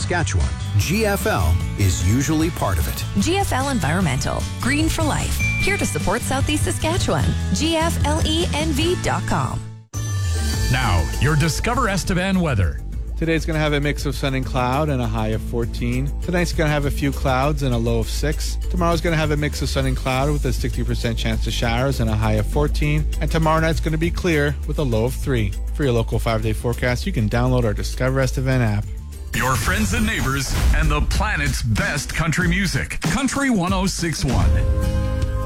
Saskatchewan, GFL is usually part of it. GFL Environmental. Green for life. Here to support Southeast Saskatchewan. GFLENV.com. Now, your Discover Estevan weather. Today's going to have a mix of sun and cloud and a high of 14. Tonight's going to have a few clouds and a low of 6. Tomorrow's going to have a mix of sun and cloud with a 60% chance of showers and a high of 14. And tomorrow night's going to be clear with a low of 3. For your local 5-day forecast, you can download our Discover Estevan app. Your friends and neighbors and the planet's best country music. Country 106.1.